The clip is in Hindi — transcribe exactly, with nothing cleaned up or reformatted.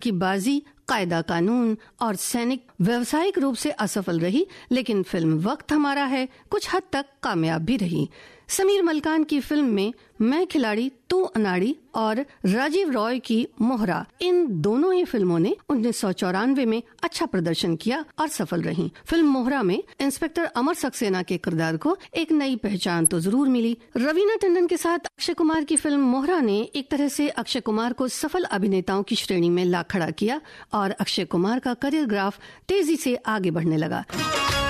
की बाजी कायदा कानून और सैनिक व्यवसायिक रूप से असफल रही, लेकिन फिल्म वक्त हमारा है कुछ हद तक कामयाब भी रही। समीर मलकान की फिल्म में मैं खिलाड़ी तू अनाड़ी और राजीव रॉय की मोहरा, इन दोनों ही फिल्मों ने उन्नीस सौ चौरानवे में अच्छा प्रदर्शन किया और सफल रही। फिल्म मोहरा में इंस्पेक्टर अमर सक्सेना के किरदार को एक नई पहचान तो जरूर मिली। रवीना टंडन के साथ अक्षय कुमार की फिल्म मोहरा ने एक तरह से अक्षय कुमार को सफल अभिनेताओं की श्रेणी में ला खड़ा किया और अक्षय कुमार का करियर ग्राफ तेजी से आगे बढ़ने लगा।